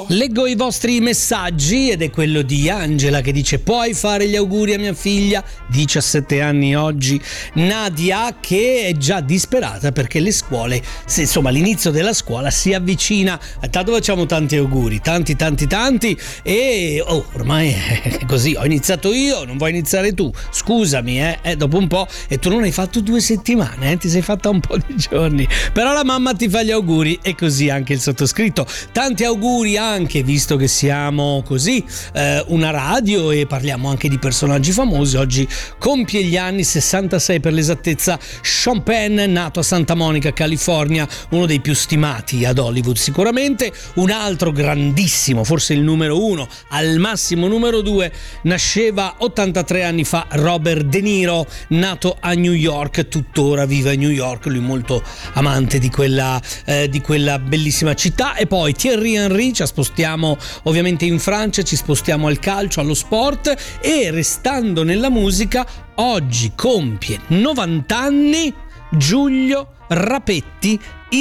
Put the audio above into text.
Leggo i vostri messaggi ed è quello di Angela che dice: puoi fare gli auguri a mia figlia, 17 anni oggi, Nadia, che è già disperata perché le scuole, l'inizio della scuola si avvicina. Tanto facciamo tanti auguri, tanti e ormai è così, ho iniziato io, non vuoi iniziare tu, scusami dopo un po', e tu non hai fatto 2 settimane, ti sei fatta un po' di giorni, però la mamma ti fa gli auguri e così anche il sottoscritto. Tanti auguri anche, visto che siamo così una radio e parliamo anche di personaggi famosi, oggi compie gli anni 66 per l'esattezza Sean Penn, nato a Santa Monica, California, uno dei più stimati ad Hollywood sicuramente. Un altro grandissimo, forse il numero 1, al massimo numero 2, nasceva 83 anni fa Robert De Niro, nato a New York, tuttora vive a New York, lui molto amante di quella bellissima città. E poi Thierry Henry, ci spostiamo ovviamente in Francia, ci spostiamo al calcio, allo sport, e restando nella musica oggi compie 90 anni Giulio Rapetti,